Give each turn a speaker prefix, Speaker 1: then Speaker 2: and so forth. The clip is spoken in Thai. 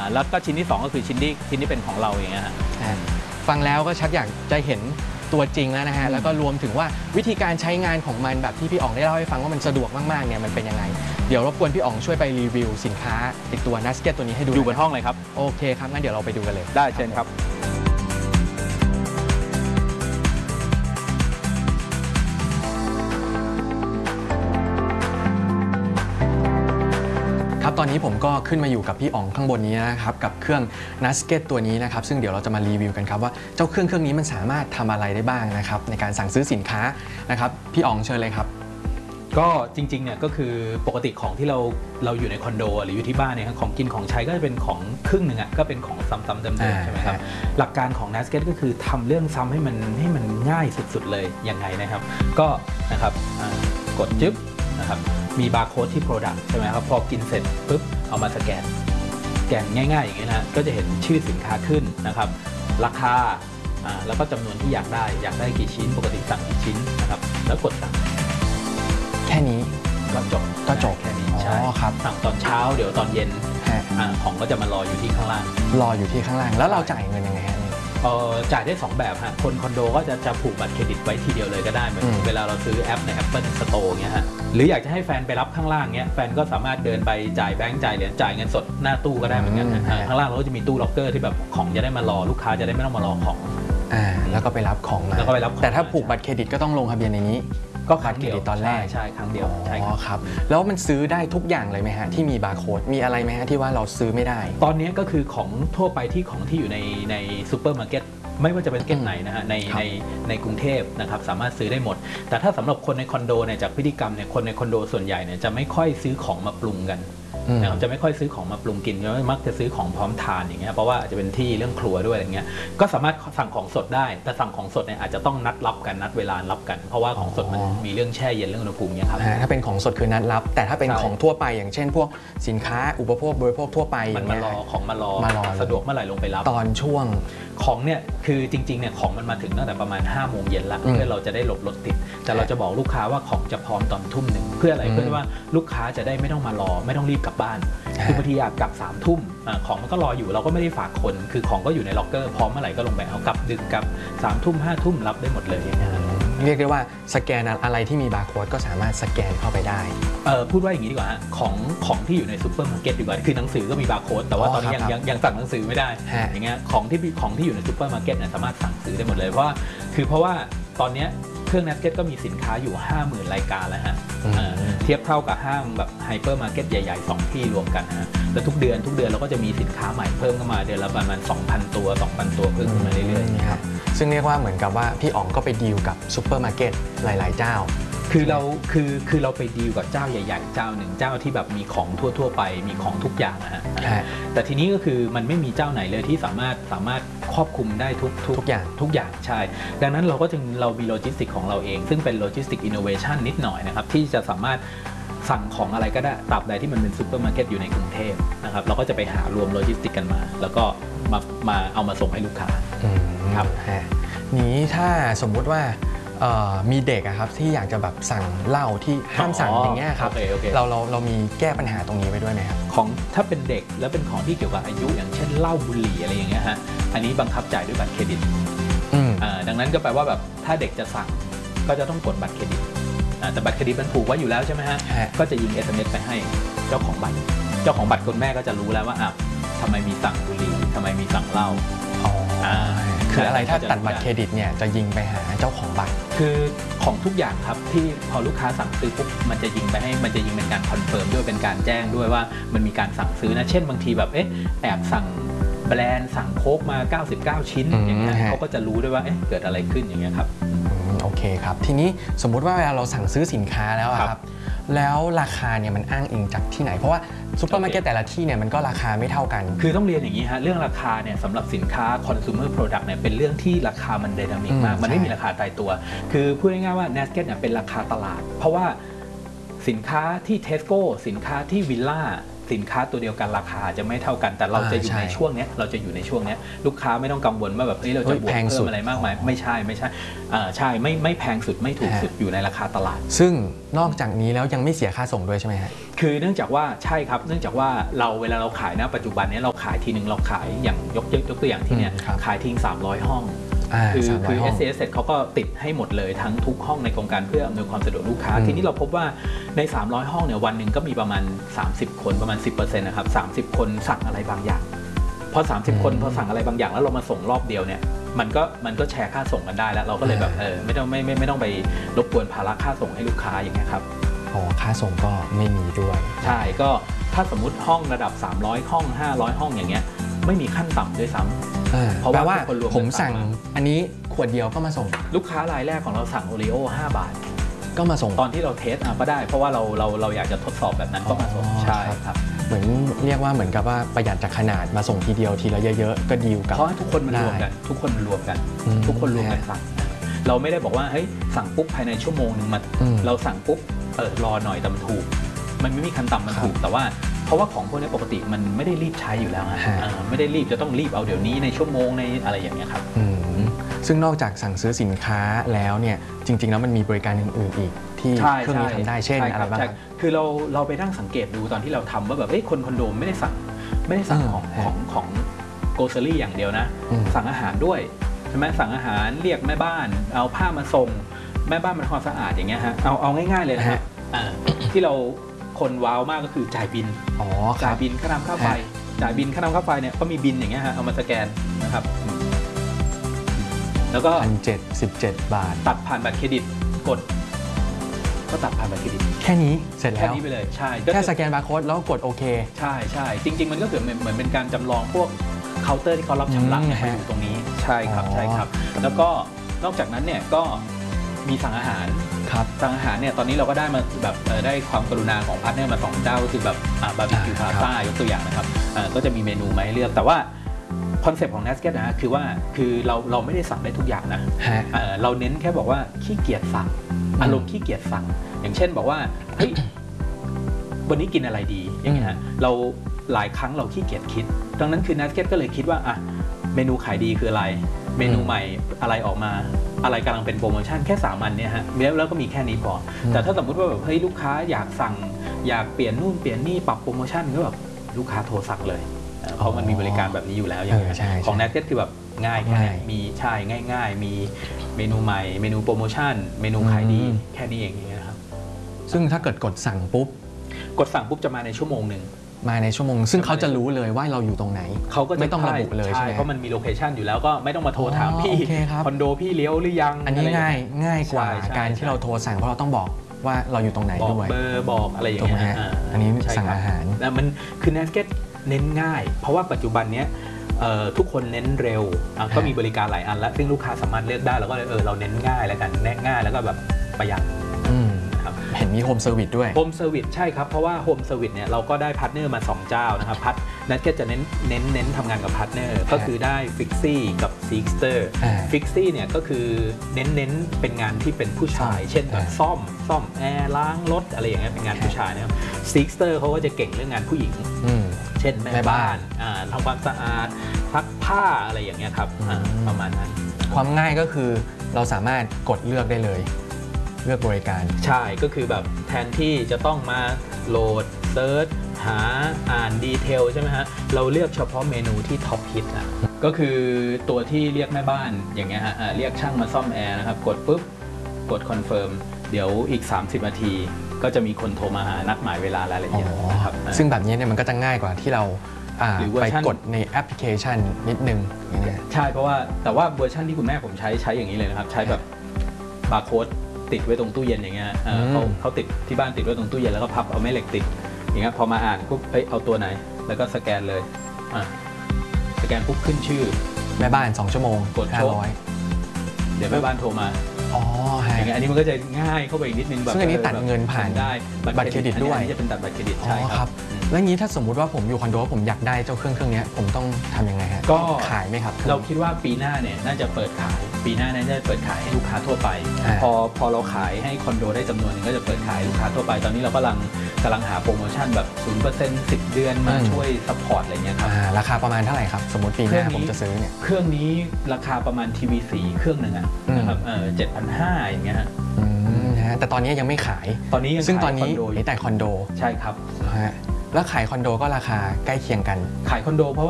Speaker 1: แล้วก็ชิ้นที่2ก็คือชิ้นที่เป็นของเราอย่างเงี้ยฮะ
Speaker 2: ฟังแล้วก็ชักอยากจะเห็นตัวจริงแล้วนะฮะแล้วก็รวมถึงว่าวิธีการใช้งานของมันแบบที่พี่อ๋องได้เล่าให้ฟังว่ามันสะดวกมากๆเนี่ยมันเป็นยังไงเดี๋ยวรบกวนพี่อ๋องช่วยไปรีวิวสินค้าติดตัว Nasket ตัวนี้ให้ดู
Speaker 1: อยู่บนห้องเลยครับ
Speaker 2: โอเคครับงั้นเดี๋ยวเราไปดูกันเลย
Speaker 1: ได้เชิญครับ
Speaker 2: ครับตอนนี้ผมก็ขึ้นมาอยู่กับพี่อ๋องข้างบนนี้นะครับกับเครื่อง Nasket ตัวนี้นะครับซึ่งเดี๋ยวเราจะมารีวิวกันครับว่าเจ้าเครื่องนี้มันสามารถทำอะไรได้บ้างนะครับในการสั่งซื้อสินค้านะครับพี่อ๋องเชิญเลยครับ
Speaker 1: ก็จริงๆเนี่ยก็คือปกติของที่เราอยู่ในคอนโดหรืออยู่ที่บ้านเนี่ยของกินของใช้ก็จะเป็นของครึ่งหนึ่งอ่ะก็เป็นของซ้ำๆเดิมๆใช่ไหมครับหลักการของ Nasket ก็คือทำเรื่องซ้ำให้มันง่ายสุดๆเลยยังไงนะครับก็นะครับกดจึ๊บนะครับมีบาร์โค้ดที่ Product ใช่ไหมครับพอกินเสร็จปุ๊บเอามาสแกนง่ายๆอย่างนี้นะก็จะเห็นชื่อสินค้าขึ้นนะครับราคาแล้วก็จำนวนที่อยากได้กี่ชิ้นปกติสั่งกี่ชิ้นนะครับแล้วกดสั่ง
Speaker 2: แค่นี้
Speaker 1: ก็จบแค่นี้ใช่
Speaker 2: ครับ
Speaker 1: สั่งตอนเช้าเดี๋ยวตอนเย็นของก็จะมารออยู่ที่ข้างล่าง
Speaker 2: แล้วเราจ่ายเงินยังไงฮะ
Speaker 1: จ่ายได้2แบบฮะคนคอนโดก็จะผูกบัตรเครดิตไว้ทีเดียวเลยก็ได้เหมือนเวลาเราซื้อแอปใน Apple Store เงี้ยฮะหรืออยากจะให้แฟนไปรับข้างล่างเงี้ยแฟนก็สามารถเดินไปจ่ายแบงก์จ่ายเหรียญจ่ายเงินสดหน้าตู้ก็ได้เหมือนกันข้างล่างเราก็จะมีตู้ล็อกเกอร์ที่แบบของจะได้มารอลูกค้าจะได้ไม่ต้องมารอของ
Speaker 2: แล้วก็ไปรับของมาแต่ถ้าผูกบัตรเครดิตก็ต้องลงทะเบียนในนี้
Speaker 1: ก็ครั้งเดียว
Speaker 2: ตอนแรก
Speaker 1: ใช่ครั้งเดียวใช่
Speaker 2: ครับแล้วมันซื้อได้ทุกอย่างเลยไหมฮะที่มีบาร์โค้ดมีอะไรไหมฮะที่ว่าเราซื้อไม่ได้
Speaker 1: ตอนนี้ก็คือของทั่วไปที่อยู่ในซูเปอร์มาร์เก็ตไม่ว่าจะเป็นเก็ตไหนนะฮะในกรุงเทพนะครับสามารถซื้อได้หมดแต่ถ้าสำหรับคนในคอนโดเนี่ยจากพฤติกรรมเนี่ยคนในคอนโดส่วนใหญ่เนี่ยจะไม่ค่อยซื้อของมาปรุงกันนะครับจะไม่ค่อยซื้อของมาปรุงกินมักจะซื้อของพร้อมทานอย่างเงี้ยเพราะว่าอาจจะเป็นที่เรื่องครัวด้วยอะไรเงี้ยก็สามารถสั่งของสดได้แต่สั่งของสดเนี่ยอาจจะต้องนัดรับกันนัดเวลารับกันเพราะว่าของสดมันมีเรื่องแช่เย็นเรื่องอุณหภูมิเนี่ยครับ
Speaker 2: ถ้าเป็นของสดคือนัดรับแต่ถ้าเป็นของทั่วไปอย่างเช่นพวกสินค้าอุปโภคบริโภคทั่วไป
Speaker 1: มันมารอของมารอสะดวกเมื่อไหร่ลงไปรับ
Speaker 2: ตอนช่วง
Speaker 1: ของเนี่ยคือจริงๆเนี่ยของมันมาถึงตั้งแต่ประมาณ5 โมงเย็นละเพื่อเราจะได้หลบรถติดแต่เราจะบอกลูกค้าว่าของจะพร้อมตอนทุ่มหนึ่งเพื่ออะไรเพื่อว่าลูกค้าจะได้ไม่ต้องมารอไม่ต้องรีบกลับบ้านคือบางทีอยากกลับ3 ทุ่มของมันก็รออยู่เราก็ไม่ได้ฝากคนคือของก็อยู่ในล็อกเกอร์พร้อมเมื่อไหร่ก็ลงไปเอากลับดึกกลับ3 ทุ่ม5 ทุ่มรับได้หมดเลย
Speaker 2: เรียกได้ว่าสแกนอะไรที่มีบาร์โค้ดก็สามารถสแกนเข้าไปได้
Speaker 1: พูดว่าอย่างนี้ดีกว่าของที่อยู่ในซูเปอร์มาร์เก็ตดีกว่าคือหนังสือก็มีบาร์โค้ดแต่ว่าตอนนี้ยังสั่งหนังสือไม่ได้อย่างเงี้ยของที่อยู่ในซูเปอร์มาร์เก็ตเนี่ยสามารถสั่งซื้อได้หมดเลยเพราะว่าตอนนี้เครื่อง Nasket ก็มีสินค้าอยู่ 50,000 รายการแล้วฮะเทียบเท่ากับห้างแบบไฮเปอร์มาร์เก็ตใหญ่ๆ2 ที่รวมกันฮะแล้วทุกเดือนเราก็จะมีสินค้าใหม่เพิ่มเข้ามาเดือนละประมาณ 2,000 ตัวเพิ่มขึ้นมาเรื่อยๆ
Speaker 2: ครับซึ่งเรียกว่าเหมือนกับว่าพี่อ๋องก็ไปดีลกับซูเปอร์มาร์เก็ตหลายๆเจ้า
Speaker 1: คือเราไปดีลกับเจ้าใหญ่ๆเจ้าหนึ่งเจ้าที่แบบมีของทั่วไปมีของทุกอย่างนะฮะแต่ทีนี้ก็คือมันไม่มีเจ้าไหนเลยที่สามารถครอบคลุมได้ทุกอย่างใช่ดังนั้นเรามีโลจิสติกของเราเองซึ่งเป็นโลจิสติกอินโนเวชันนิดหน่อยนะครับที่จะสามารถสั่งของอะไรก็ได้ตราบใดที่มันเป็นซูเปอร์มาร์เก็ตอยู่ในกรุงเทพนะครับเราก็จะไปหารวมโลจิสติกกันมาแล้วก็มาเอามาส่งให้ลูกค้า
Speaker 2: ครับนี้ถ้าสมมุติว่ามีเด็กครับที่อยากจะแบบสั่งเหล้าที่ห้ามสั่งอย่างเงี้ยครับเรามีแก้ปัญหาตรงนี้ไว้ด้วยไหมครับ
Speaker 1: ของถ้าเป็นเด็กแล้วเป็นของที่เกี่ยวกับอายุอย่างเช่นเหล้าบุหรี่อะไรอย่างเงี้ยฮะอันนี้บังคับจ่ายด้วยบัตรเครดิตดังนั้นก็แปลว่าแบบถ้าเด็กจะสั่งก็จะต้องกดบัตรเครดิตแต่บัตรเครดิตมันผูกไว้อยู่แล้วใช่ไหมฮะก็จะยิง SMS ไปให้เจ้าของบัตรคุณแม่ก็จะรู้แล้วว่าทำไมมีสั่งบุหรี่ทำไมมีสั่งเหล้า
Speaker 2: คืออะไรถ้าตัดบัตรเครดิตเนี่ยจะยิงไปหาเจ้าของบัตร
Speaker 1: คือของทุกอย่างครับที่พอลูกค้าสั่งซื้อปุ๊บมันจะยิงเป็นการคอนเฟิร์มด้วยเป็นการแจ้งด้วยว่ามันมีการสั่งซื้อนะเช่นบางทีแบบแอบสั่งแบรนด์สั่งโค้กมา99 ชิ้นอย่างเงี้ยเขาก็จะรู้ด้วยว่าเกิดอะไรขึ้นอย่างเงี้ยครับ
Speaker 2: โอเคครับทีนี้สมมุติว่าเวลาเราสั่งซื้อสินค้าแล้วครับแล้วราคาเนี่ยมันอ้างอิงจากที่ไหนเพราะว่าซูเปอร์มาร์เก็ตแต่ละที่เนี่ยมันก็ราคาไม่เท่ากัน
Speaker 1: คือต้องเรียนอย่างนี้ฮะเรื่องราคาเนี่ยสำหรับสินค้า consumer product เนี่ยเป็นเรื่องที่ราคามันไดนามิกมากมันไม่มีราคาตายตัวคือพูดง่ายๆว่า Nasket เนี่ยเป็นราคาตลาดเพราะว่าสินค้าที่ Tesco สินค้าที่วิลล่าสินค้าตัวเดียวกันราคาจะไม่เท่ากันแต่เราจะอยู่ในช่วงนี้เราจะอยู่ในช่วงนี้ลูกค้าไม่ต้องกังวลว่าแบบเราจะบวกเพิ่มอะไรมากมายไม่ใช่ใช่ไม่แพงสุดไม่ถูกสุดอยู่ในราคาตลาด
Speaker 2: ซึ่งนอกจากนี้แล้วยังไม่เสียค่าส่งด้วยใช่ไหมฮะ
Speaker 1: คือเนื่องจากว่าใช่ครับเนื่องจากว่าเวลาเราขายนะปัจจุบันนี้เราขายทีนึงเราขายอย่างยกตัวอย่างที่เนี่ยขายทิ้ง300 ห้องคือ SAS เขาก็ติดให้หมดเลยทั้งทุกห้องในโครงการเพื่ออำนวยความสะดวกลูกค้าทีนี้เราพบว่าใน300ห้องเนี่ยวันหนึ่งก็มีประมาณ30คนประมาณ 10% นะครับ30คนสั่งอะไรบางอย่างพอ30คนพอสั่งอะไรบางอย่างแล้วเรามาส่งรอบเดียวเนี่ยมันก็แชร์ค่าส่งกันได้แล้วเราก็เลยแบบไม่ต้องไปรบกวนภาระค่าส่งให้ลูกค้าอย่างเงี้ยครับ
Speaker 2: ค่าส่งก็ไม่มีด้วย
Speaker 1: ใช่ก็ถ้าสมมุติห้องระดับ300ห้อง500ห้องอย่างเงี้ยไม่มีขั้นต่ำด้วยซ้ำ
Speaker 2: เพราะว่าผมสั่งอันนี้ขวดเดียวก็มาส่ง
Speaker 1: ลูกค้ารายแรกของเราสั่งโอรีโอ5 บาท
Speaker 2: ก็มาส่ง
Speaker 1: ตอนที่เราเทสก็ได้เพราะว่าเราอยากจะทดสอบแบบนั้นก็มาส่งใช่ครับ
Speaker 2: เหมือนเรียกว่าเหมือนกับว่าประหยัดจากขนาดมาส่งทีเดียวทีละเยอะๆก็ดีลกับ
Speaker 1: เพราะทุกคนมันรวมกันทุกคนรวมกันสั่งเราไม่ได้บอกว่าเฮ้ยสั่งปุ๊บภายในชั่วโมงนึงมาเราสั่งปุ๊บรอหน่อยแต่มันถูกมันไม่มีคันต่ำมันถูกแต่ว่าเพราะว่าของพวกนี้ปกติมันไม่ได้รีบใช้อยู่แล้วไม่ได้รีบจะต้องรีบเอาเดี๋ยวนี้ในชั่วโมงในอะไรอย่างเงี้ยครับ
Speaker 2: ซึ่งนอกจากสั่งซื้อสินค้าแล้วเนี่ยจริงๆแล้วมันมีบริการอื่นๆอีกที่เครื่องนี้ทำได้เช่นอะไรบ้าง
Speaker 1: คือเราไปนั่งสังเกตดูตอนที่เราทำว่าแบบคนคอนโดไม่ได้สั่งของโกลเซอรี่อย่างเดียวนะสั่งอาหารด้วยใช่ไหมสั่งอาหารเรียกแม่บ้านเอาผ้ามาส่งแม่บ้านมาทำความสะอาดอย่างเงี้ยฮะเอาง่ายๆเลยนะฮะที่เราคนว้าวมากก็คือจ่ายบินจ่ายบินค่าน้ำค่าไฟจ่ายบินค่าน้ำค่าไฟเนี่ยก็มีบินอย่างเงี้ยฮะเอามาสแกนนะครับแล้วก็
Speaker 2: 1,717 บาท
Speaker 1: ตัดผ่านบัตรเครดิตกดก็ตัดผ่านบัตรเครดิต
Speaker 2: แค่นี้เสร็จแล้ว
Speaker 1: แค่นี้ไปเลยใช่
Speaker 2: แค่สแกนบาร์โค้ดแล้วกดโอเค
Speaker 1: ใช่จริงๆมันก็เหมือนเป็นการจำลองพวกเคาน์เตอร์ที่เขารับชำระมาอยู่ตรงนี้ใช่ครับแล้วก็นอกจากนั้นเนี่ยก็มีสั่งอาหารสั่งอาหารเนี่ยตอนนี้เราก็ได้มาแบบได้ความกรุณาของพาร์ทเนอร์มา2 เจ้าก็คือแบบบาร์บีคิวพาซ่ายกตัวอย่างนะครับก็จะมีเมนูมาให้เลือกแต่ว่าคอนเซ็ปต์ของ Nasket นะคือเราไม่ได้สั่งได้ทุกอย่างนะเราเน้นแค่บอกว่าขี้เกียจสั่งอารมณ์ขี้เกียจสั่งอย่างเช่นบอกว่าเฮ้ยวันนี้กินอะไรดีอย่างเงี้ยเราหลายครั้งเราขี้เกียจคิดดังนั้นคือ Nasket ก็เลยคิดว่าเมนูขายดีคืออะไรเมนูใหม่อะไรออกมาอะไรกำลังเป็นโปรโมชั่นแค่3 อันเนี่ยฮะแล้วก็มีแค่นี้พอแต่ถ้าสมมติว่าแบบเฮ้ยลูกค้าอยากสั่งอยากเปลี่ยนนู่นเปลี่ยนนี่ปรับโปรโมชั่นก็แบบลูกค้าโทรสั่งเลยเพราะมันมีบริการแบบนี้อยู่แล้วอย่างเงี้ยของ Nasket คือแบบง่ายแค่มีง่ายมีเมนูใหม่เมนูโปรโมชั่นเมนูขายดีแค่นี้เองอย่างเงี้ยครับ
Speaker 2: ซึ่งถ้าเกิดกดสั่งปุ๊บ
Speaker 1: จะมาในชั่วโมงนึง
Speaker 2: มาในชั่วโมงซึ่งเขาจะรู้เลยว่าเราอยู่ตรงไหน
Speaker 1: เขาก็
Speaker 2: ไม่ต้องระบุเลยใช่ไหม
Speaker 1: เพราะมันมีโลเคชันอยู่แล้วก็ไม่ต้องมาโทรถามพี่คอนโดพี่เลี้ยวหรือยัง
Speaker 2: อันนี้ง่ายกว่าการที่เราโทรสั่งเพราะเราต้องบอกว่าเราอยู่ตรงไหนด้วย
Speaker 1: บอกเบอร์บอกอะไรอย่างเงี้ย
Speaker 2: อันนี้สั่งอาหาร
Speaker 1: มันคือ Nasket เน้นง่ายเพราะว่าปัจจุบันนี้ทุกคนเน้นเร็วก็มีบริการหลายอันแล้วซึ่งลูกค้าสามารถเลือกได้แล้วก็เราเน้นง่ายแล้วกันง่ายแล้วก็แบบประหยัด
Speaker 2: เห็นมีโฮมเซอร์วิสด้วย
Speaker 1: โฮมเซอร์วิสใช่ครับเพราะว่าโฮมเซอร์วิสเนี่ยเราก็ได้พาร์ทเนอร์มา2 เจ้านะครับNasketจะเน้นทำงานกับพาร์ทเนอร์ก็คือได้ฟิกซี่กับซิกสเตอร์ฟิกซี่เนี่ยก็คือเน้นเป็นงานที่เป็นผู้ชายเช่นแบบซ่อมแอร์ล้างรถอะไรอย่างเงี้ยเป็นงานผู้ชายนะครับซิกสเตอร์เขาก็จะเก่งเรื่องงานผู้หญิงเช่นแม่บ้านทำความสะอาดซักผ้าอะไรอย่างเงี้ยครับประมาณนั้น
Speaker 2: ความง่ายก็คือเราสามารถกดเลือกได้เลยเลือกบริการ
Speaker 1: ใช่ก็คือแบบแทนที่จะต้องมาโหลดเซิร์ชหาอ่านดีเทลใช่ไหมฮะเราเลือกเฉพาะเมนูที่ท็อปฮิตก็คือตัวที่เรียกแม่บ้านอย่างเงี้ยฮะเรียกช่างมาซ่อมแอร์นะครับกดปุ๊บกดคอนเฟิร์มเดี๋ยวอีก30 นาทีก็จะมีคนโทรมาหานัดหมายเวลารายละเอียดนะครับ
Speaker 2: ซึ่งแบบนี้เนี่ยมันก็จะง่ายกว่าที่เราไปกดในแอปพลิเคชันนิดนึง
Speaker 1: ใช่เพราะว่าแต่ว่าเวอร์ชันที่คุณแม่ผมใช้อย่างนี้เลยนะครับใช้แบบบาร์โค้ดติดไว้ตรงตู้เย็นอย่างเงี้ยเขาติดที่บ้านติดไว้ตรงตู้เย็นแล้วก็พับเอาแม่เหล็กติดอย่างเงี้ยพอมาอ่านปุ๊บเอาตัวไหนแล้วก็สแกนเลยสแกนปุ๊บขึ้นชื่อ
Speaker 2: แม่บ้าน2 ชั่วโมง
Speaker 1: กด500เดี๋ยวแม่บ้านโทรมาอย่างเงี้ยอันนี้มันก็จะง่ายเข้าไปอีกนิดนึง
Speaker 2: ซึ่งอันนี้ตัดเงินผ่าน
Speaker 1: ได้
Speaker 2: บัตรเครดิตด้วย
Speaker 1: อันนี้จะเป็นตัดบัตรเครดิตใช่ครับ
Speaker 2: แล้วงี้ถ้าสมมุติว่าผมอยู่คอนโดผมอยากได้เจ้าเครื่องนี้ผมต้องทำยังไงฮะก็ขายไหมครับ
Speaker 1: เราคิดว่าปีหน้าเนี่ยน่าจะเปิดขายปีหน้าน่าจะเปิดขายให้ลูกค้าทั่วไปพอเราขายให้คอนโดได้จำนวนนึงก็จะเปิดขายลูกค้าทั่วไปตอนนี้เรากำลังหาโปรโมชั่นแบบ 0% 10 เดือนมาช่วยซัพพอร์ตอะไรเงี้ยครับ
Speaker 2: ราคาประมาณเท่าไหร่ครับสมมติปีหน้าผมจะซื้อเนี่ย
Speaker 1: เครื่องนี้ราคาประมาณทีวี4เครื่องหนึ่งนะครับ7,500อย่างเงี้ย
Speaker 2: แต่ตอนนี้ยังไม่ขาย
Speaker 1: ตอนนี้
Speaker 2: ซึ่งตอนนี้มีแต่คอนโด
Speaker 1: ใช่ครับ
Speaker 2: แล้วขายคอนโดก็ราคาใกล้เคียงกัน
Speaker 1: ขายคอนโดเพราะ